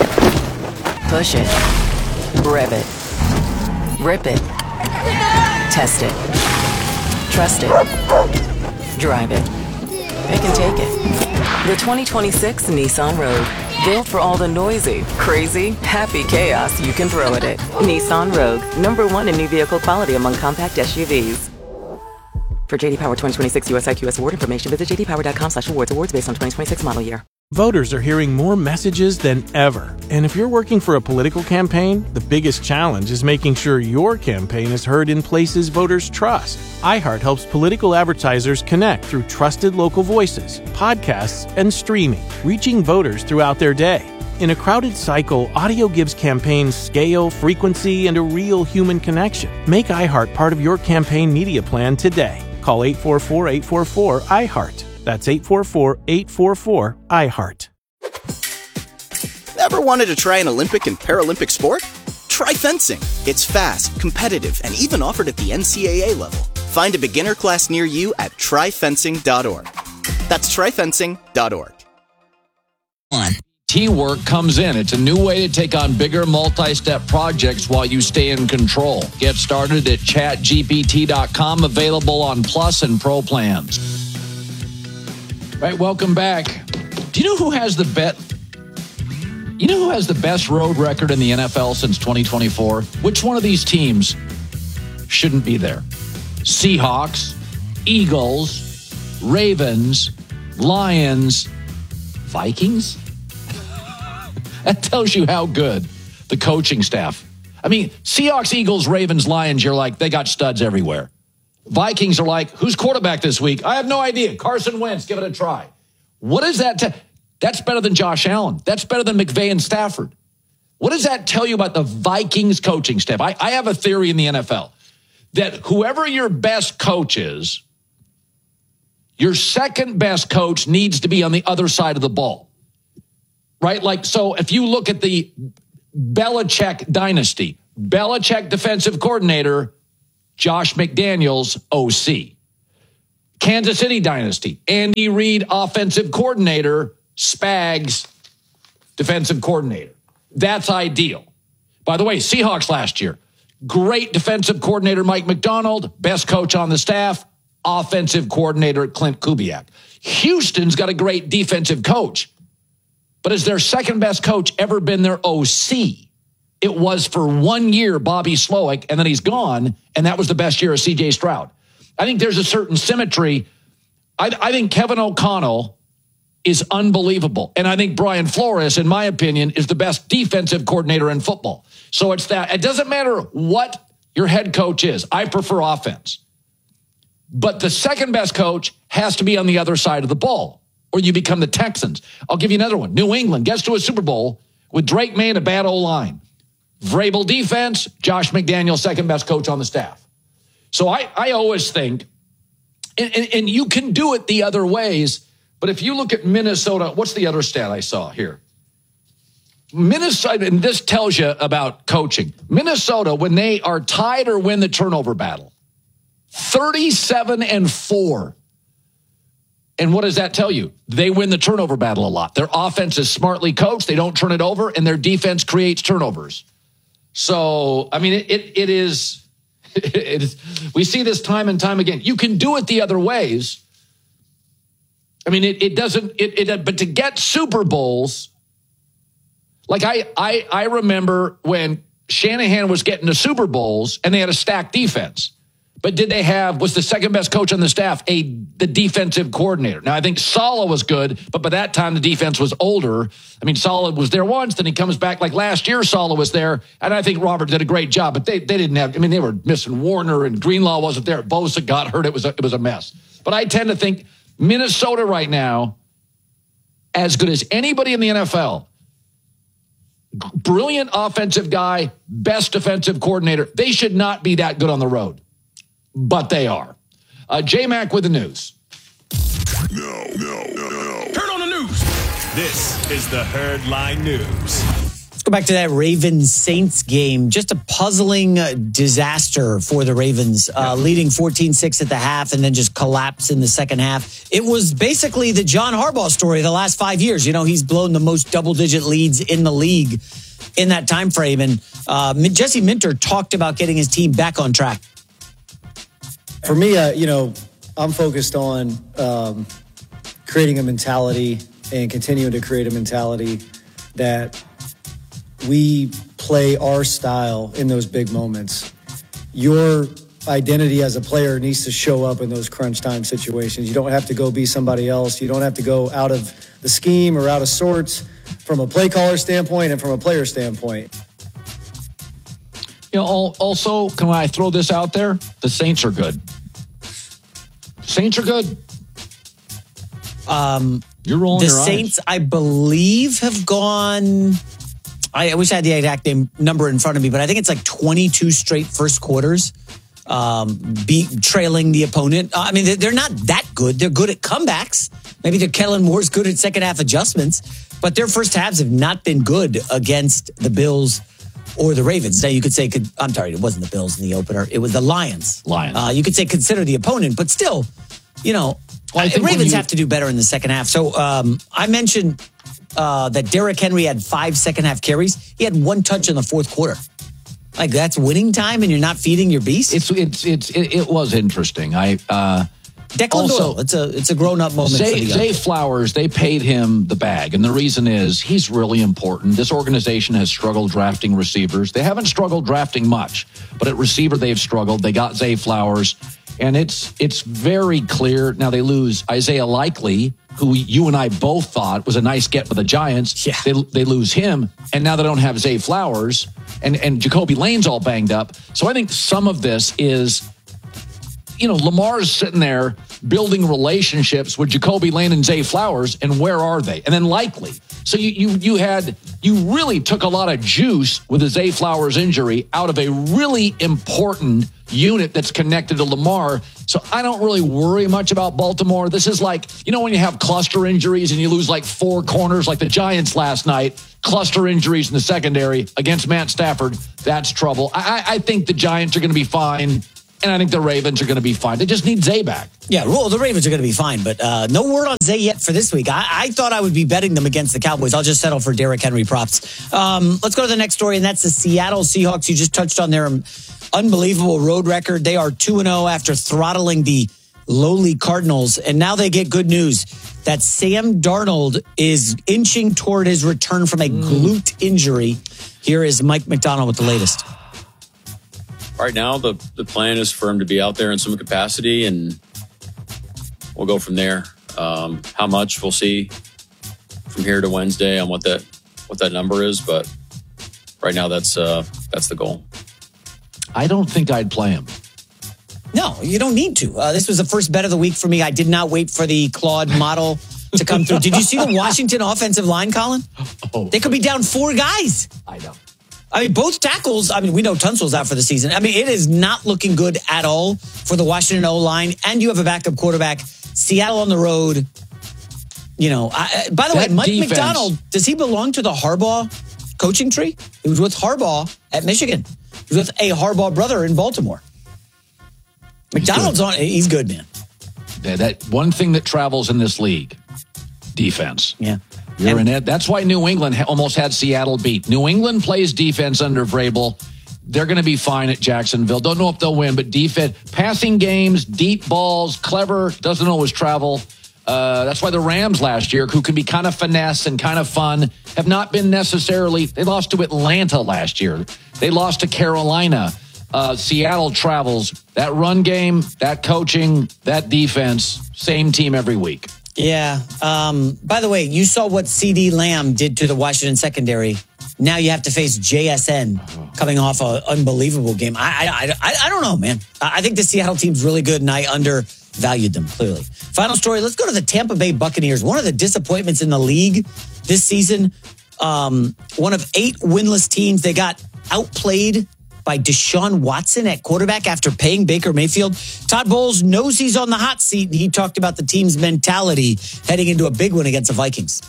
Push it. Rev it. Rip it. Test it. Trust it. Drive it. It can take it. The 2026 Nissan Rogue. Built for all the noisy, crazy, happy chaos you can throw at it. Nissan Rogue. #1 in new vehicle quality among compact SUVs. For JD Power 2026 US IQS award information, visit jdpower.com/awards. Awards based on 2026 model year. Voters are hearing more messages than ever. And if you're working for a political campaign, the biggest challenge is making sure your campaign is heard in places voters trust. iHeart helps political advertisers connect through trusted local voices, podcasts, and streaming, reaching voters throughout their day. In a crowded cycle, audio gives campaigns scale, frequency, and a real human connection. Make iHeart part of your campaign media plan today. Call 844-844-iHeart. That's 844-844-iHeart. Ever wanted to try an Olympic and Paralympic sport? Try fencing. It's fast, competitive, and even offered at the NCAA level. Find a beginner class near you at tryfencing.org. That's tryfencing.org. T-Work comes in. It's a new way to take on bigger multi-step projects while you stay in control. Get started at chatgpt.com, available on Plus and Pro plans. Right, welcome back. Do you know who has the best road record in the NFL since 2024? Which one of these teams shouldn't be there? Seahawks, Eagles, Ravens, Lions, Vikings? That tells you how good the coaching staff. I mean, Seahawks, Eagles, Ravens, Lions, you're like, they got studs everywhere. Vikings are like, who's quarterback this week? I have no idea. Carson Wentz, give it a try. What is that? That's better than Josh Allen. That's better than McVay and Stafford. What does that tell you about the Vikings coaching staff? I have a theory in the NFL. that whoever your best coach is, your second best coach needs to be on the other side of the ball, right? Like, so if you look at the Belichick dynasty, Belichick defensive coordinator, Josh McDaniels, OC. Kansas City dynasty, Andy Reid offensive coordinator, Spags defensive coordinator. That's ideal. By the way, Seahawks last year, great defensive coordinator Mike McDonald, best coach on the staff, offensive coordinator Clint Kubiak. Houston's got a great defensive coach, but has their second best coach ever been their OC? It was for 1 year, Bobby Slowick, and then he's gone, and that was the best year of C.J. Stroud. I think there's a certain symmetry. I think Kevin O'Connell is unbelievable, and I think Brian Flores, in my opinion, is the best defensive coordinator in football. So it's that. It doesn't matter what your head coach is. I prefer offense. But the second best coach has to be on the other side of the ball, or you become the Texans. I'll give you another one. New England gets to a Super Bowl with Drake May and a bad O-line. Vrabel defense, Josh McDaniels, second best coach on the staff. So I always think, and you can do it the other ways, but if you look at Minnesota, what's the other stat I saw here? Minnesota, and this tells you about coaching. Minnesota, when they are tied or win the turnover battle, 37-4. And what does that tell you? They win the turnover battle a lot. Their offense is smartly coached. They don't turn it over, and their defense creates turnovers. So, I mean, it is, we see this time and time again. You can do it the other ways. I mean, but to get Super Bowls, like I remember when Shanahan was getting the Super Bowls and they had a stacked defense. But was the second best coach on the staff the defensive coordinator? Now, I think Saleh was good, but by that time, the defense was older. I mean, Saleh was there once, then he comes back. Like last year, Saleh was there, and I think Robert did a great job. But they didn't have, I mean, they were missing Warner, and Greenlaw wasn't there. Bosa got hurt. It was a mess. But I tend to think Minnesota right now, as good as anybody in the NFL, brilliant offensive guy, best defensive coordinator, they should not be that good on the road. But they are. J-Mac with the news. No. Turn on the news. This is the Herd Line News. Let's go back to that Ravens-Saints game. Just a puzzling disaster for the Ravens, leading 14-6 at the half and then just collapse in the second half. It was basically the John Harbaugh story the last 5 years. You know, he's blown the most double-digit leads in the league in that time frame. And Jesse Minter talked about getting his team back on track. For me, I'm focused on creating a mentality and continuing to create a mentality that we play our style in those big moments. Your identity as a player needs to show up in those crunch time situations. You don't have to go be somebody else. You don't have to go out of the scheme or out of sorts from a play caller standpoint and from a player standpoint. You know, also, can I throw this out there? The Saints are good. Saints are good. You're rolling your eyes. The Saints, I believe, have gone. I wish I had the exact number in front of me, but I think it's like 22 straight first quarters trailing the opponent. I mean, they're not that good. They're good at comebacks. Maybe Kellen Moore's good at second half adjustments, but their first halves have not been good against the Bills or the Ravens. Now, you could say, I'm sorry, it wasn't the Bills in the opener. It was the Lions. You could say consider the opponent, but still, you know, the Ravens have to do better in the second half. So I mentioned that Derrick Henry had 5 second half carries. He had 1 touch in the fourth quarter. Like, that's winning time and you're not feeding your beast? It was interesting. Declan Doyle, it's a grown-up moment for the young. Zay Flowers, they paid him the bag, and the reason is he's really important. This organization has struggled drafting receivers. They haven't struggled drafting much, but at receiver they've struggled. They got Zay Flowers, and it's very clear. Now they lose Isaiah Likely, who you and I both thought was a nice get for the Giants. Yeah. They lose him, and now they don't have Zay Flowers, and Jacoby Lane's all banged up. So I think some of this is, you know, Lamar's sitting there building relationships with Jacoby Lane and Zay Flowers, and where are they? And then Likely. So you really took a lot of juice with the Zay Flowers injury out of a really important unit that's connected to Lamar. So I don't really worry much about Baltimore. This is like, when you have cluster injuries and you lose like 4 corners, like the Giants last night, cluster injuries in the secondary against Matt Stafford, that's trouble. I think the Giants are going to be fine. And I think the Ravens are going to be fine. They just need Zay back. Yeah, well, the Ravens are going to be fine, but no word on Zay yet for this week. I thought I would be betting them against the Cowboys. I'll just settle for Derrick Henry props. Let's go to the next story, and that's the Seattle Seahawks. You just touched on their unbelievable road record. They are 2-0 after throttling the lowly Cardinals, and now they get good news that Sam Darnold is inching toward his return from a glute injury. Here is Mike McDonald with the latest. Right now, the plan is for him to be out there in some capacity, and we'll go from there. How much, we'll see from here to Wednesday on what that number is, but right now that's the goal. I don't think I'd play him. No, you don't need to. This was the first bet of the week for me. I did not wait for the Claude model to come through. Did you see the Washington offensive line, Colin? Oh. They could be down 4 guys. I know. I mean, both tackles, we know Tunsil's out for the season. It is not looking good at all for the Washington O-line, and you have a backup quarterback. Seattle on the road. By the way, Mike McDonald, does he belong to the Harbaugh coaching tree? He was with Harbaugh at Michigan. He was with a Harbaugh brother in Baltimore. McDonald's he's good, man. That one thing that travels in this league, defense. Yeah. You're in it. That's why New England almost had Seattle beat. New England plays defense under Vrabel. They're going to be fine at Jacksonville. Don't know if they'll win, but defense, passing games, deep balls, clever, doesn't always travel. That's why the Rams last year, who can be kind of finesse and kind of fun, have not been necessarily. They lost to Atlanta last year. They lost to Carolina. Seattle travels. That run game, that coaching, that defense, same team every week. Yeah. By the way, you saw what CeeDee Lamb did to the Washington secondary. Now you have to face JSN coming off an unbelievable game. I don't know, man. I think the Seattle team's really good, and I undervalued them, clearly. Final story, let's go to the Tampa Bay Buccaneers. One of the disappointments in the league this season. One of 8 winless teams. They got outplayed by Deshaun Watson at quarterback after paying Baker Mayfield. Todd Bowles knows he's on the hot seat, and he talked about the team's mentality heading into a big one against the Vikings.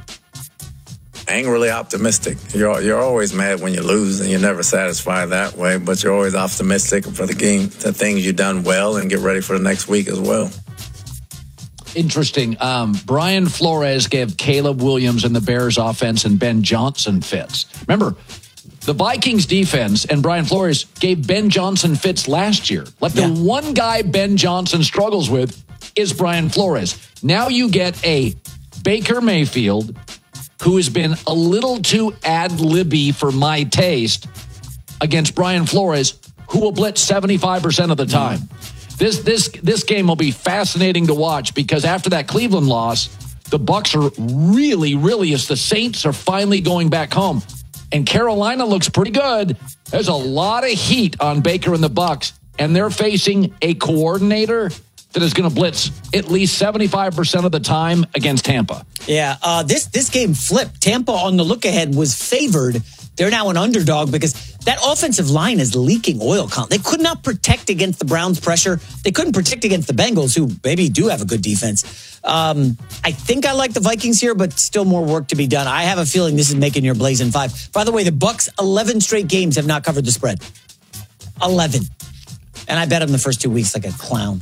I ain't really optimistic. You're always mad when you lose, and you're never satisfied that way, but you're always optimistic for the game, the things you've done well, and get ready for the next week as well. Interesting. Brian Flores gave Caleb Williams and the Bears offense and Ben Johnson fits. Remember, the Vikings defense and Brian Flores gave Ben Johnson fits last year. The one guy Ben Johnson struggles with is Brian Flores. Now you get a Baker Mayfield who has been a little too ad-libby for my taste against Brian Flores, who will blitz 75% of the time. This game will be fascinating to watch because after that Cleveland loss, the Bucs are really, as the Saints are finally going back home. And Carolina looks pretty good. There's a lot of heat on Baker and the Bucs, and they're facing a coordinator that is going to blitz at least 75% of the time against Tampa. Yeah, this game flipped. Tampa on the look ahead was favored. They're now an underdog because that offensive line is leaking oil. They could not protect against the Browns' pressure. They couldn't protect against the Bengals, who maybe do have a good defense. I think I like the Vikings here, but still more work to be done. I have a feeling this is making your Blazing 5. By the way, the Bucs 11 straight games have not covered the spread. 11. And I bet him the first 2 weeks like a clown.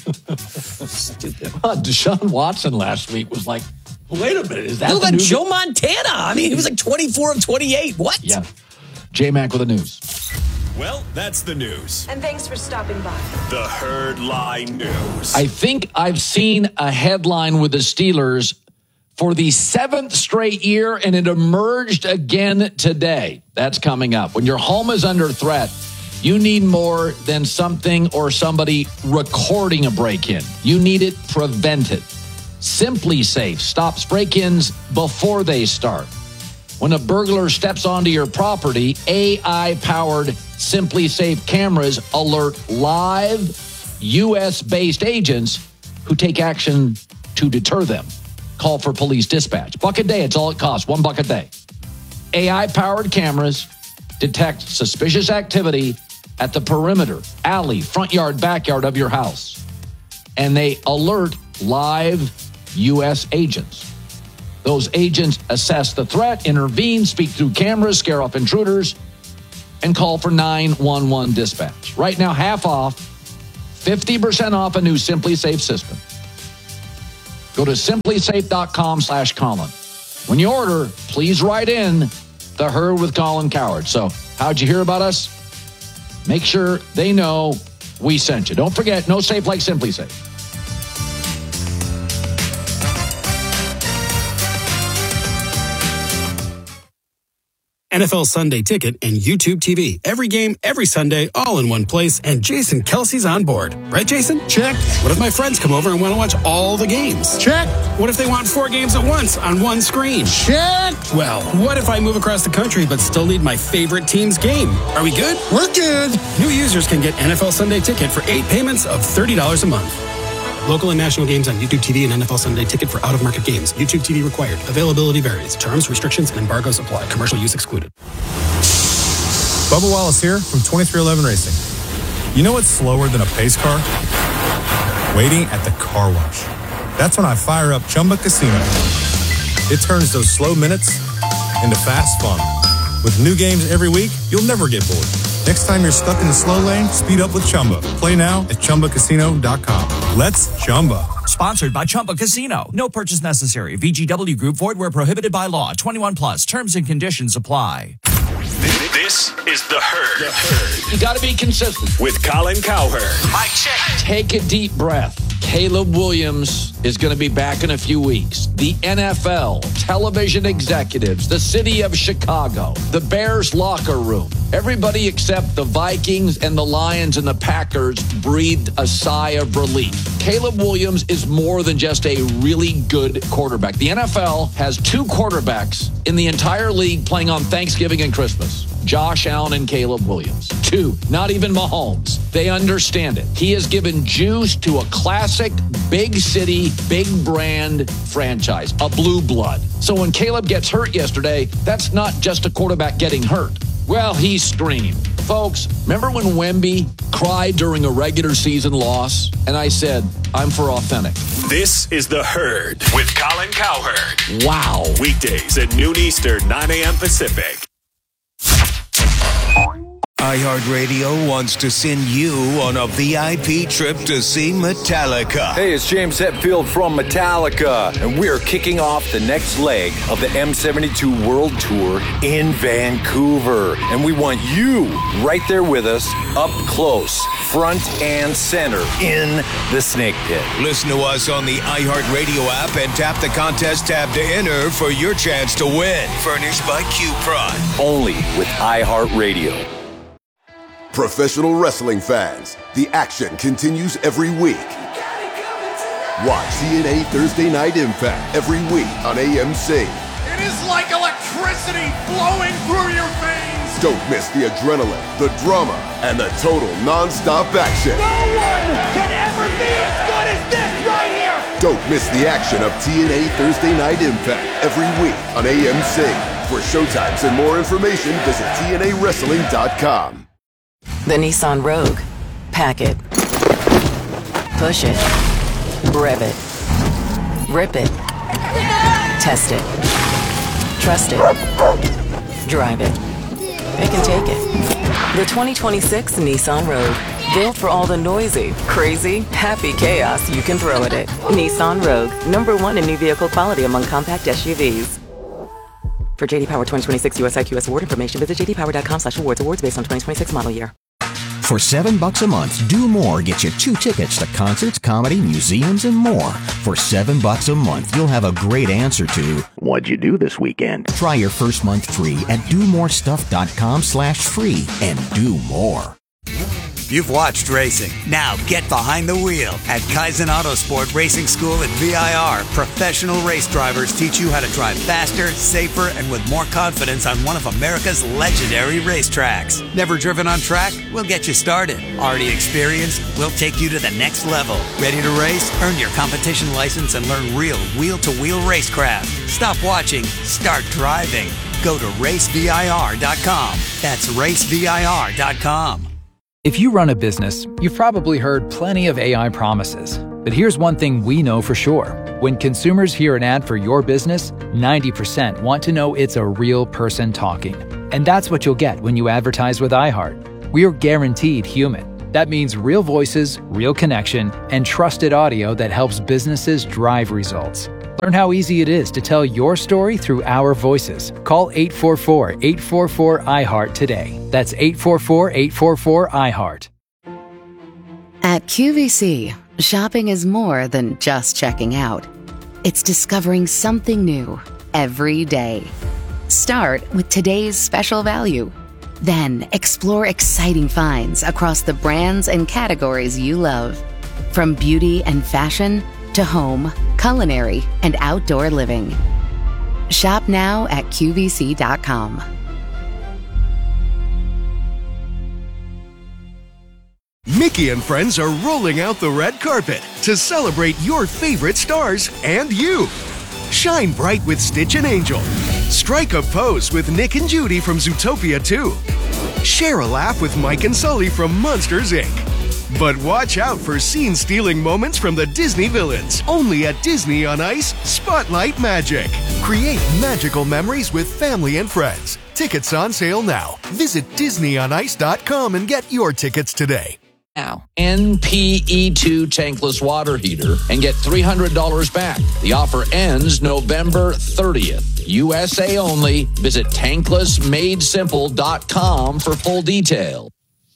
Stupid. Deshaun Watson last week was like, wait a minute, is that like Joe Montana? He was like 24 of 28. What? Yeah. J-Mac with the news. Well, that's the news. And thanks for stopping by. The Herd Lie News. I think I've seen a headline with the Steelers for the 7th straight year, and it emerged again today. That's coming up. When your home is under threat, you need more than something or somebody recording a break-in. You need it prevented. Simply Safe stops break-ins before they start. When a burglar steps onto your property, AI-powered Simply Safe cameras alert live U.S.-based agents who take action to deter them. call for police dispatch. $1 a day, it's all it costs, $1 a day. AI-powered cameras detect suspicious activity at the perimeter, alley, front yard, backyard of your house. And they alert live U.S. agents. Those agents assess the threat, intervene, speak through cameras, scare off intruders, and call for 911 dispatch. Right now, half off, 50% off a new Simply Safe system. Go to simplysafe.com/Colin. When you order, please write in The Herd with Colin Cowherd. So, how'd you hear about us? Make sure they know we sent you. Don't forget, no safe like Simply Safe. NFL Sunday Ticket and YouTube TV. Every game, every Sunday, all in one place, and Jason Kelsey's on board. Right, Jason? Check. What if my friends come over and want to watch all the games? Check. What if they want 4 games at once on one screen? Check. Well, what if I move across the country but still need my favorite team's game? Are we good? We're good. New users can get NFL Sunday Ticket for 8 payments of $30 a month. Local and national games on YouTube TV and NFL Sunday Ticket for out-of-market games. YouTube TV required. Availability varies. Terms, restrictions, and embargoes apply. Commercial use excluded. Bubba Wallace here from 2311 Racing. You know what's slower than a pace car? Waiting at the car wash. That's when I fire up Chumba Casino. It turns those slow minutes into fast fun. With new games every week, you'll never get bored. Next time you're stuck in the slow lane, speed up with Chumba. Play now at ChumbaCasino.com. Let's Chumba. Sponsored by Chumba Casino. No purchase necessary. VGW Group. Void where prohibited by law. 21 plus. Terms and conditions apply. This is The Herd. You got to be consistent. With Colin Cowherd. Mic check. Take a deep breath. Caleb Williams is going to be back in a few weeks. The NFL, television executives, the city of Chicago, the Bears locker room, everybody except the Vikings and the Lions and the Packers breathed a sigh of relief. Caleb Williams is more than just a really good quarterback. The NFL has 2 quarterbacks in the entire league playing on Thanksgiving and Christmas. Josh Allen and Caleb Williams. 2, not even Mahomes. They understand it. He has given juice to a classic, big city, big brand franchise, a blue blood. So when Caleb gets hurt yesterday, that's not just a quarterback getting hurt. Well, he screamed. Folks, remember when Wemby cried during a regular season loss? And I said, I'm for authentic. This is The Herd with Colin Cowherd. Wow. Weekdays at noon Eastern, 9 a.m. Pacific. iHeartRadio wants to send you on a VIP trip to see Metallica. Hey, it's James Hetfield from Metallica, and we're kicking off the next leg of the M72 World Tour in Vancouver. And we want you right there with us, up close, front and center, in the Snake Pit. Listen to us on the iHeartRadio app and tap the contest tab to enter for your chance to win. Furnished by Q-Prod. Only with iHeartRadio. Professional wrestling fans, the action continues every week. Watch TNA Thursday Night Impact every week on AMC. It is like electricity flowing through your veins. Don't miss the adrenaline, the drama, and the total non-stop action. No one can ever be as good as this right here. Don't miss the action of TNA Thursday Night Impact every week on AMC. For showtimes and more information, visit TNAWrestling.com. The Nissan Rogue. Pack it. Push it. Rev it. Rip it. Test it. Trust it. Drive it. Pick and take it. The 2026 Nissan Rogue. Built for all the noisy, crazy, happy chaos you can throw at it. Nissan Rogue. #1 in new vehicle quality among compact SUVs. For JD Power 2026 US IQS award information, visit jdpower.com/awards. Awards based on 2026 model year. For $7 a month, Do More gets you 2 tickets to concerts, comedy, museums, and more. For $7 a month, you'll have a great answer to, what'd you do this weekend? Try your first month free at domorestuff.com/free and do more. You've watched racing. Now get behind the wheel at Kaizen Autosport Racing School at VIR. Professional race drivers teach you how to drive faster, safer, and with more confidence on one of America's legendary racetracks. Never driven on track? We'll get you started. Already experienced? We'll take you to the next level. Ready to race? Earn your competition license and learn real wheel-to-wheel racecraft. Stop watching. Start driving. Go to racevir.com. That's racevir.com. If you run a business, you've probably heard plenty of AI promises. But here's one thing we know for sure. When consumers hear an ad for your business, 90% want to know it's a real person talking. And that's what you'll get when you advertise with iHeart. We are guaranteed human. That means real voices, real connection, and trusted audio that helps businesses drive results. Learn how easy it is to tell your story through our voices. Call 844-844-iHeart today. That's 844-844-iHeart. At QVC, shopping is more than just checking out. It's discovering something new every day. Start with today's special value. Then explore exciting finds across the brands and categories you love. From beauty and fashion to home, culinary, and outdoor living. Shop now at QVC.com. Mickey and friends are rolling out the red carpet to celebrate your favorite stars and you. Shine bright with Stitch and Angel. Strike a pose with Nick and Judy from Zootopia 2. Share a laugh with Mike and Sully from Monsters, Inc. But watch out for scene-stealing moments from the Disney villains. Only at Disney on Ice, Spotlight Magic. Create magical memories with family and friends. Tickets on sale now. Visit DisneyOnIce.com and get your tickets today. Now, NPE2 tankless water heater and get $300 back. The offer ends November 30th. USA only. Visit tanklessmadesimple.com for full detail.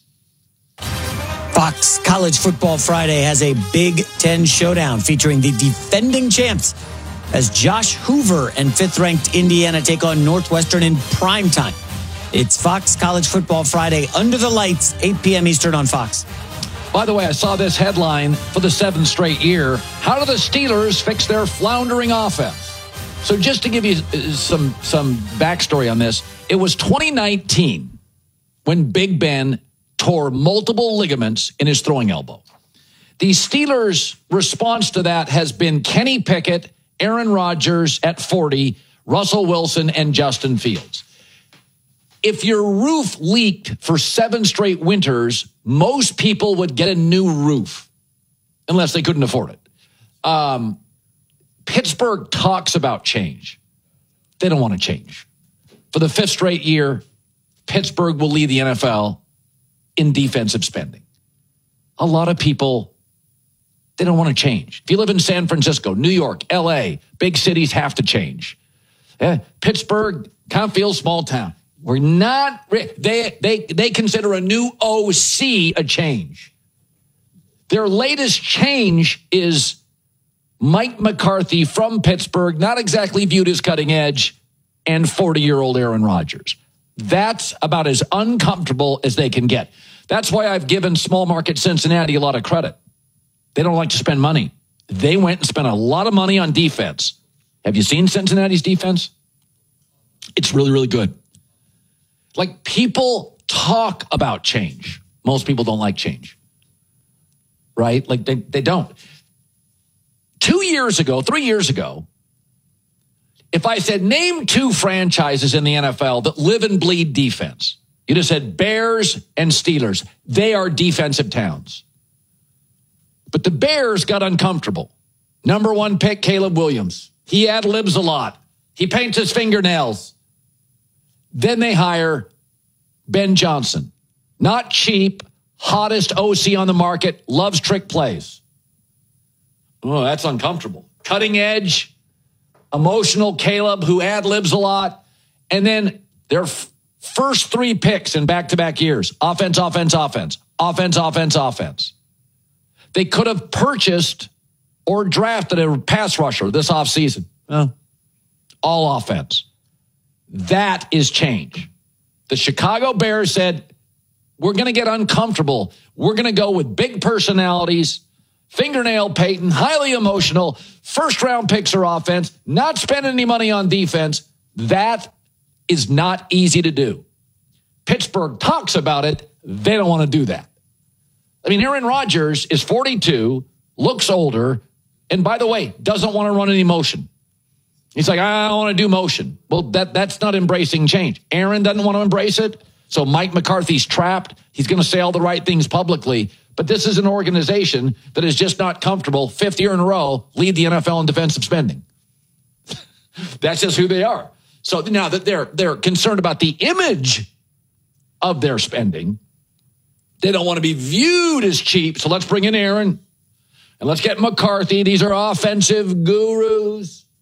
Fox College Football Friday has a Big Ten showdown featuring the defending champs as Josh Hoover and fifth-ranked Indiana take on Northwestern in primetime. It's Fox College Football Friday under the lights, 8 p.m. Eastern on Fox. By the way, I saw this headline for the 7th straight year. How do the Steelers fix their floundering offense? So just to give you some backstory on this, it was 2019 when Big Ben tore multiple ligaments in his throwing elbow. The Steelers' response to that has been Kenny Pickett, Aaron Rodgers at 40, Russell Wilson, and Justin Fields. If your roof leaked for 7 straight winters, most people would get a new roof, unless they couldn't afford it. Pittsburgh talks about change. They don't want to change. For the 5th straight year, Pittsburgh will lead the NFL in defensive spending. A lot of people, they don't want to change. If you live in San Francisco, New York, LA, big cities have to change. Pittsburgh kind of feels small town. We're not, they consider a new OC a change. Their latest change is Mike McCarthy from Pittsburgh, not exactly viewed as cutting edge, and 40-year-old Aaron Rodgers. That's about as uncomfortable as they can get. That's why I've given small market Cincinnati a lot of credit. They don't like to spend money. They went and spent a lot of money on defense. Have you seen Cincinnati's defense? It's really, really good. Like, people talk about change. Most people don't like change, right? Like, they don't. 3 years ago, if I said, name 2 franchises in the NFL that live and bleed defense, you'd have said Bears and Steelers. They are defensive towns. But the Bears got uncomfortable. Number 1 pick, Caleb Williams. He ad-libs a lot. He paints his fingernails. Then they hire Ben Johnson. Not cheap, hottest OC on the market, loves trick plays. Oh, that's uncomfortable. Cutting edge, emotional Caleb who ad-libs a lot. And then their first 3 picks in back-to-back years. Offense. They could have purchased or drafted a pass rusher this offseason. All offense. That is change. The Chicago Bears said, We're going to get uncomfortable. We're going to go with big personalities, fingernail Peyton, highly emotional, first-round picks or offense, not spending any money on defense. That is not easy to do. Pittsburgh talks about it. They don't want to do that. I mean, Aaron Rodgers is 42, looks older, and by the way, doesn't want to run any motion. He's like, I don't want to do motion. Well, that's not embracing change. Aaron doesn't want to embrace it. So Mike McCarthy's trapped. He's going to say all the right things publicly. But this is an organization that is just not comfortable, 5th year in a row, lead the NFL in defensive spending. That's just who they are. So now that they're concerned about the image of their spending, they don't want to be viewed as cheap. So let's bring in Aaron and let's get McCarthy. These are offensive gurus.